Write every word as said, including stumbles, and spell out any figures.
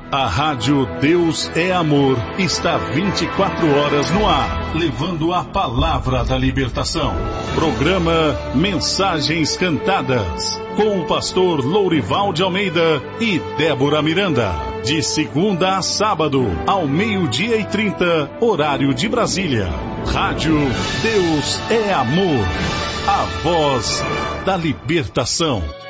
A Rádio Deus é Amor está vinte e quatro horas no ar, levando a palavra da libertação. Programa Mensagens Cantadas, com o pastor Lourival de Almeida e Débora Miranda. De segunda a sábado, ao meio-dia e trinta, horário de Brasília. Rádio Deus é Amor, a voz da libertação.